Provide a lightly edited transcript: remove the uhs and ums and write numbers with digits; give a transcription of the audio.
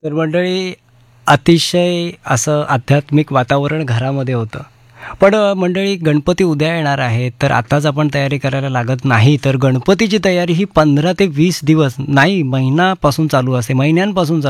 तर मंडळी, अतिशय असं आध्यात्मिक वातावरण घरामध्ये होतं. पण मंडळी, गणपती उद्या येणार आहे, तर आताच आपण तयारी करायला लागत नाही. तर गणपतीची तयारी ही 15 ते 20 दिवस नाही, महिन्यापासून चालू असते.